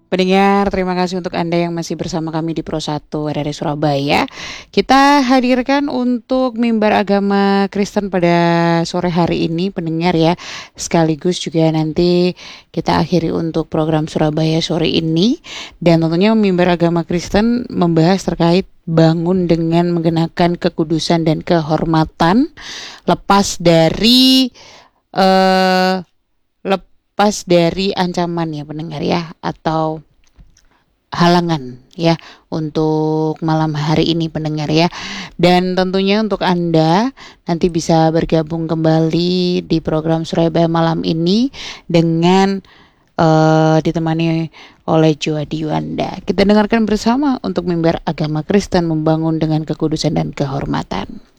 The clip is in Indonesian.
Pendengar, terima kasih untuk Anda yang masih bersama kami di Pro 1 RRI Surabaya. Kita hadirkan untuk mimbar agama Kristen pada sore hari ini, pendengar ya. Sekaligus juga nanti kita akhiri untuk program Surabaya sore ini. Dan tentunya mimbar agama Kristen membahas terkait bangun dengan menggenakan kekudusan dan kehormatan lepas dari eh lepas dari ancaman ya pendengar ya, atau halangan ya untuk malam hari ini pendengar ya. Dan tentunya untuk Anda nanti bisa bergabung kembali di program Surabaya malam ini dengan ditemani oleh Joadi Yuanda. Kita dengarkan bersama untuk mimbar agama Kristen membangun dengan kekudusan dan kehormatan.